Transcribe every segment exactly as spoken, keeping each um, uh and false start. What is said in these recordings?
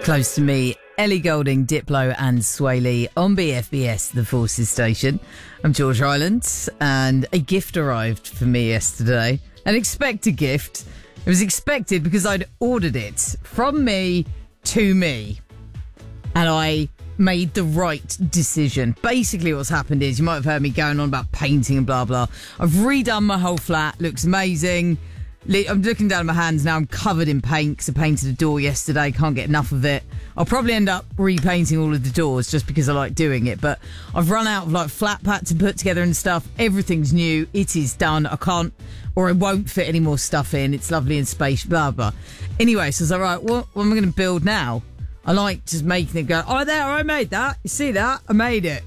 Close to me, Ellie Goulding, Diplo and Sway Lee on B F B S, the Forces Station. I'm George Ryland, and a gift arrived for me yesterday. An expected gift. It was expected because I'd ordered it from me to me. And I made the right decision. Basically what's happened is, you might have heard me going on about painting and blah, blah. I've redone my whole flat. Looks amazing. I'm looking down at my hands now. I'm covered in paint because I painted a door yesterday. Can't get enough of it. I'll probably end up repainting all of the doors just because I like doing it. But I've run out of like flat pack to put together and stuff. Everything's new. It is done. I can't, or I won't fit any more stuff in. It's lovely and spacious, blah, blah. Anyway, so I was like, right, what, what am I going to build now? I like just making it go, oh, there, I made that. You see that? I made it.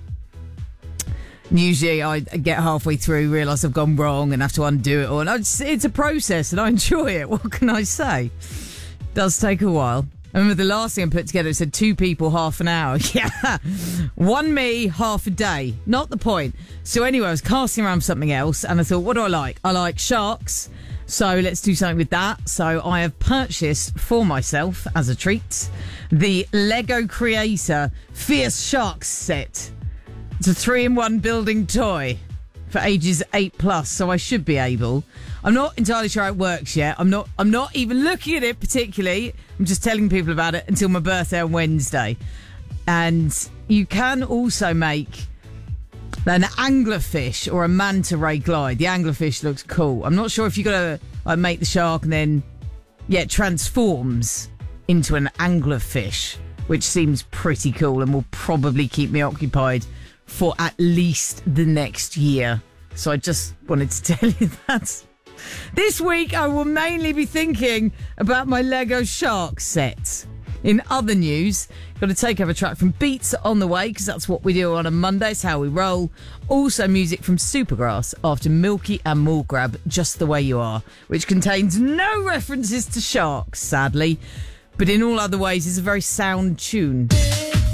And usually I get halfway through, realise I've gone wrong and have to undo it all. And I just, it's a process and I enjoy it. What can I say? It does take a while. I remember the last thing I put together, it said two people, half an hour. Yeah. One me, half a day. Not the point. So anyway, I was casting around something else and I thought, what do I like? I like sharks. So let's do something with that. So I have purchased for myself, as a treat, the Lego Creator Fierce Sharks set. It's a three-in-one building toy for ages eight plus, so I should be able. I'm not entirely sure how it works yet. I'm not. I'm not even looking at it particularly. I'm just telling people about it until my birthday on Wednesday. And you can also make an anglerfish or a manta ray glide. The anglerfish looks cool. I'm not sure if you got to like make the shark and then yeah, it transforms into an anglerfish, which seems pretty cool and will probably keep me occupied for at least the next year. So I just wanted to tell you that. This week I will mainly be thinking about my Lego Shark set. In other news, got to take over a track from Beats on the way, because that's what we do on a Monday. It's how we roll. Also music from Supergrass after Milky and Mall Grab, Just the Way You Are, which contains no references to sharks, sadly, but in all other ways is a very sound tune.